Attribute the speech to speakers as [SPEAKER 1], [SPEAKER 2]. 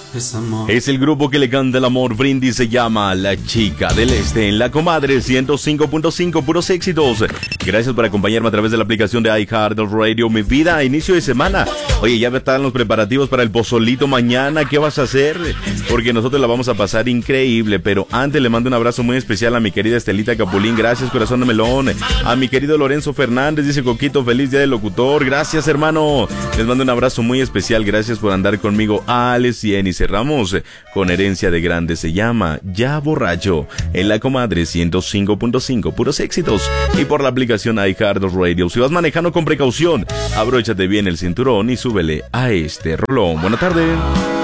[SPEAKER 1] Es el grupo que le canta el amor. Brindis se llama La Chica del Este en La Comadre 105.5, puros éxitos. Gracias por acompañarme a través de la aplicación de iHeartRadio. Mi vida a inicio de semana. Oye, ya están los preparativos para el pozolito mañana. ¿Qué vas a hacer? Porque nosotros la vamos a pasar increíble. Pero antes le mando un abrazo muy especial a mi querida Estelita Capulín. Gracias, corazón de melón. A mi querido Lorenzo Fernández, dice Coquito, feliz día del locutor. Gracias, hermano. Les mando un abrazo muy especial. Gracias por andar conmigo, Alex y Eni. Cerramos con Herencia de Grande, se llama Ya Borracho en La Comadre 105.5, puros éxitos, y por la aplicación iHeartRadio. Si vas manejando con precaución, abróchate bien el cinturón y súbele a este rolón. Buena tarde.